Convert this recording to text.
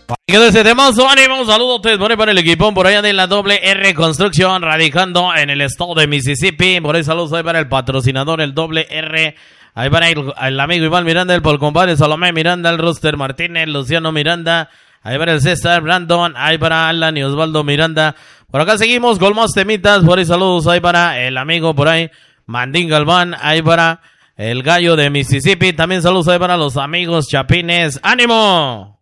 Que ese temazo, ánimo, un saludo a ustedes por ahí para el equipón, por allá de la doble R Construcción, radicando en el estado de Mississippi. Por ahí saludos ahí para el patrocinador, el doble R. Ahí para el amigo Iván Miranda, el compadre Salomé Miranda, el Roster Martínez, Luciano Miranda. Ahí para el César Brandon, ahí para Alan y Osvaldo Miranda. Por acá seguimos con más temitas, por ahí saludos ahí para el amigo por ahí, Mandín Galván, ahí para el gallo de Mississippi. También saludos ahí para los amigos Chapines. ¡Ánimo!